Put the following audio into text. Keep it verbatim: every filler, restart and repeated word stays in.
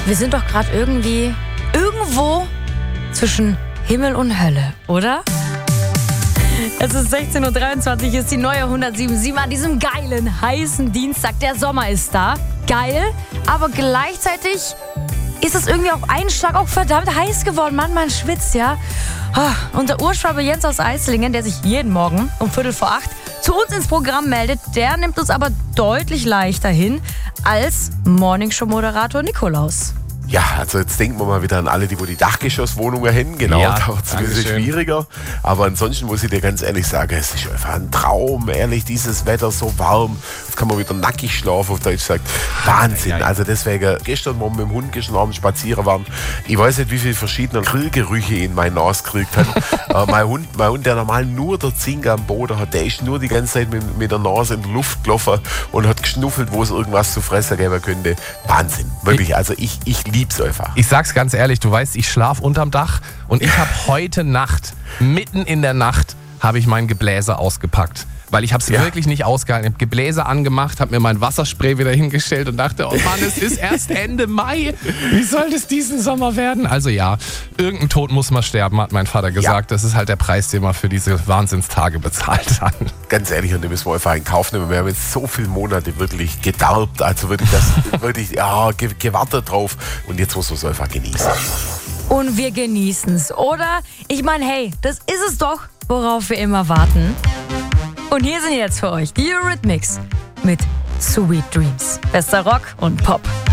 Wir sind doch gerade irgendwie irgendwo zwischen Himmel und Hölle, oder? Es ist sechzehn Uhr dreiundzwanzig, hier ist die neue hundertsieben Komma sieben an diesem geilen, heißen Dienstag. Der Sommer ist da. Geil, aber gleichzeitig ist es irgendwie auf einen Schlag auch verdammt heiß geworden. Mann, man schwitzt, ja. Und der Urschwabe Jens aus Eislingen, der sich jeden Morgen um Viertel vor acht zu uns ins Programm meldet, der nimmt uns aber deutlich leichter hin als Morningshow-Moderator Nikolaus. Ja, also jetzt denken wir mal wieder an alle, die wo die Dachgeschosswohnungen haben. Genau, Ja, da wird es ein bisschen Dankeschön. schwieriger. Aber ansonsten muss ich dir ganz ehrlich sagen, es ist einfach ein Traum. Ehrlich, dieses Wetter so warm. Jetzt kann man wieder nackig schlafen, auf Deutsch gesagt. Wahnsinn. Ja, ja. Also deswegen, gestern, wo wir mit dem Hund gestern Abend spazieren waren, ich weiß nicht, wie viele verschiedene Grillgerüche in meine Nase gekriegt hat. äh, mein, Hund, mein Hund, der normal nur der Zink am Boden hat, der ist nur die ganze Zeit mit, mit der Nase in der Luft gelaufen und hat geschnuffelt, wo es irgendwas zu fressen geben könnte. Wahnsinn. Wirklich, also ich, ich lieb's einfach. Ich sag's ganz ehrlich, du weißt, ich schlaf unterm Dach und ich habe heute Nacht, mitten in der Nacht, habe ich mein Gebläse ausgepackt. Weil ich habe es Ja. wirklich nicht ausgehalten. Ich habe Gebläse angemacht, habe mir mein Wasserspray wieder hingestellt und dachte, oh Mann, es ist erst Ende Mai. Wie soll das diesen Sommer werden? Also ja, irgendein Tod muss mal sterben, hat mein Vater gesagt. Das ist halt der Preis, den man für diese Wahnsinnstage bezahlt hat. Ganz ehrlich, und den müssen wir einfach in Kauf nehmen. Wir haben jetzt so viele Monate wirklich gedarbt, also wirklich, das, wirklich ja, ge gewartet drauf. Und jetzt muss man es einfach genießen. Und wir genießen's, oder? Ich meine, hey, das ist es doch, worauf wir immer warten. Und hier sind jetzt für euch die Eurythmics mit Sweet Dreams. Bester Rock und Pop.